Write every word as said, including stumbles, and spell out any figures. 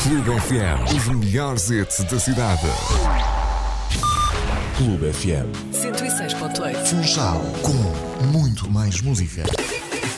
Clube F M, os melhores hits da cidade. Clube F M cento e seis ponto oito. Funchal, com muito mais música.